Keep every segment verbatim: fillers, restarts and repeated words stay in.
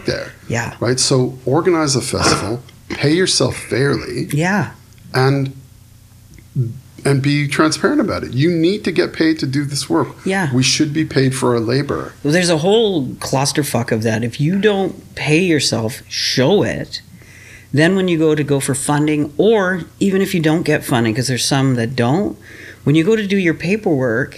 work there. Yeah. Right? So organize a festival, pay yourself fairly, Yeah. and and be transparent about it. You need to get paid to do this work. Yeah. We should be paid for our labor. Well, there's a whole clusterfuck of that. If you don't pay yourself, show it. Then when you go to go for funding, or even if you don't get funding, because there's some that don't, when you go to do your paperwork,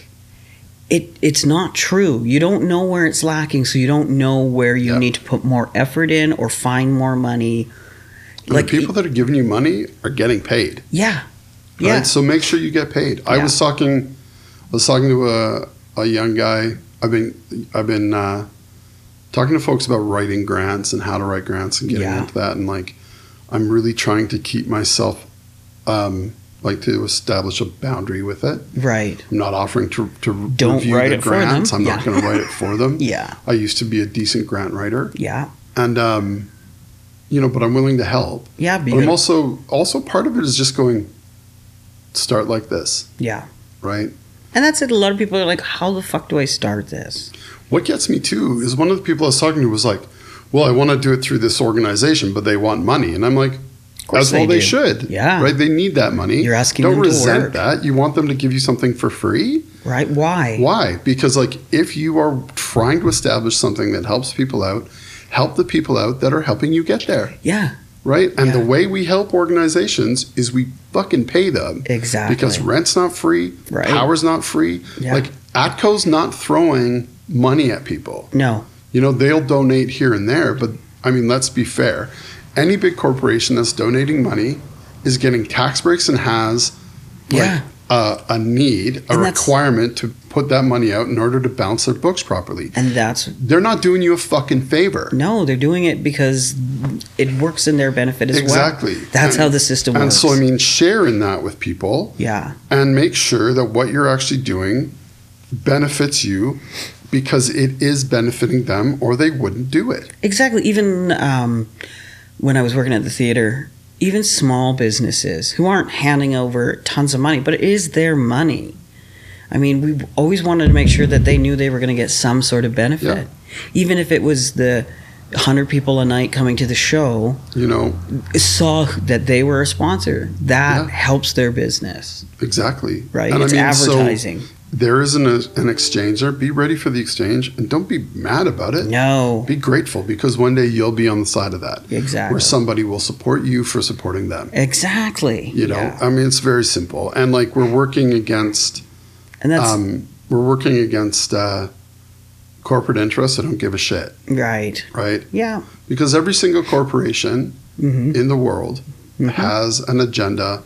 it it's not true. You don't know where it's lacking, so you don't know where you Yeah. need to put more effort in or find more money. And Like the people that are giving you money are getting paid. Yeah. Right? Yeah. So make sure you get paid. I Yeah. was talking I was talking to a, a young guy. I've been I've been uh, talking to folks about writing grants and how to write grants and getting Yeah. into that, and like I'm really trying to keep myself um, like to establish a boundary with it. Right. I'm not offering to, to Don't review write the it for them. grants. I'm Yeah. not going to write it for them. Yeah. I used to be a decent grant writer, Yeah. and um, you know, but I'm willing to help. Yeah. Be But I'm good. also also part of it is just going start like this, Yeah. right? And that's it. A lot of people are like, how the fuck do I start this? What gets me too is one of the people I was talking to was like, "Well, I want to do it through this organization, but they want money," and I'm like, course "As well, they they do. should, Yeah. right? They need that money. You're asking Don't them to resent work. that. You want them to give you something for free. Right? Why? Why? Because like if you are trying to establish something that helps people out, help the people out that are helping you get there, Yeah. right? And the Yeah. way we help organizations is we fucking pay them Exactly. because rent's not free, Right. power's not free. Yeah. Like ATCO's not throwing money at people. No. You know, they'll donate here and there, but I mean, let's be fair. Any big corporation that's donating money is getting tax breaks and has like, Yeah. a, a need, a And that's- requirement to put that money out in order to balance their books properly. And that's They're not doing you a fucking favor. no, they're doing it because it works in their benefit as Exactly. well. That's And- how the system And works. so, I mean, share in that with people yeah. and make sure that what you're actually doing benefits you because it is benefiting them or they wouldn't do it. Exactly. Even um, when I was working at the theater, even small businesses who aren't handing over tons of money, but it is their money. I mean, we always wanted to make sure that they knew they were going to get some sort of benefit. Yeah. Even if it was the one hundred people a night coming to the show, You know, saw that they were a sponsor. That Yeah. helps their business, exactly. right? And I It's mean, so advertising. there is an, an exchange there. Be ready for the exchange and don't be mad about it. No. Be grateful because one day you'll be on the side of that. Exactly. Where somebody will support you for supporting them. Exactly. You know, Yeah. I mean, it's very simple. And like we're working against, And that's um, we're working against uh, corporate interests that don't give a shit, right. right? Yeah. Because every single corporation hmm in the world Mhm. has an agenda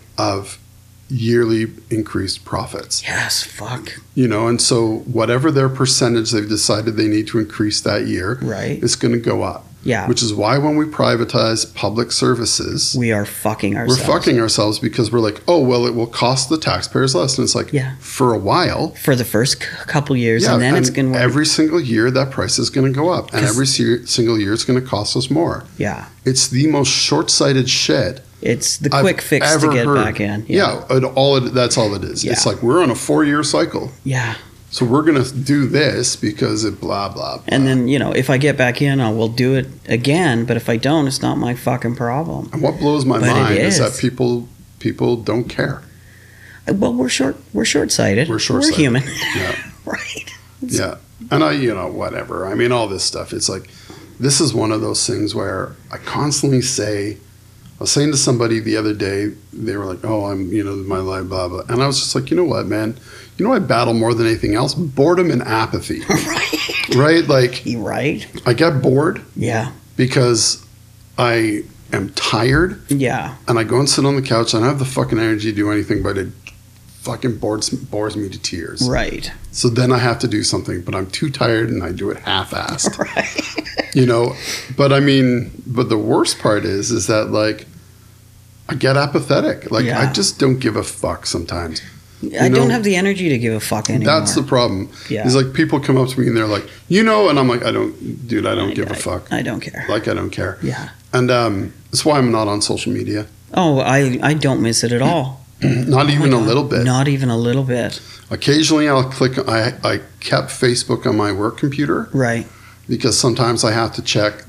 of yearly increased profits. Yes. Fuck. You know, and so whatever their percentage they've decided they need to increase that year, Right. it's going to go up. Yeah. Which is why when we privatize public services, We are fucking ourselves. we're fucking ourselves because we're like, oh, well, it will cost the taxpayers less. And it's like, Yeah. for a while, for the first c- couple years, yeah, and then it's going to every single year that price is going to go up. And 'Cause- every se- single year it's going to cost us more. Yeah. It's the most short-sighted shit It's the I've quick fix to ever get heard. back in. Yeah, it, all it, that's all it is. It's Yeah. like we're on a four-year cycle. Yeah. So we're going to do this because it blah, blah, blah. And then, you know, if I get back in, I will do it again. But if I don't, it's not my fucking problem. And what blows my But it mind is. is. that people people don't care. Well, we're short. We're short-sighted. We're short-sighted. We're human. Yeah. Right. Yeah. And I, you know, whatever. I mean, all this stuff. It's like, this is one of those things where I constantly say, I was saying to somebody the other day, they were like, oh, I'm, you know, my life, blah, blah. And I was just like, you know what, man? You know, I battle more than anything else boredom and apathy. Right. Right? Like, You right? I get bored Yeah. because I am tired Yeah. and I go and sit on the couch and I have the fucking energy to do anything, but it fucking bores, bores me to tears. Right. So then I have to do something, but I'm too tired and I do it half-assed. Right. You know, but I mean, but the worst part is, is that like, I get apathetic. Like, Yeah. I just don't give a fuck sometimes. I know, don't have the energy to give a fuck anymore. That's the problem. Yeah. It's like people come up to me and they're like, you know, and I'm like, I don't, dude, I don't I- give a I- fuck. I don't care. Like, I don't care. Yeah. And um, that's why I'm not on social media. Oh, I, I don't miss it at all. Not even Oh a my little God. bit. Not even a little bit. Occasionally I'll click, I, I kept Facebook on my work computer Right. because sometimes I have to check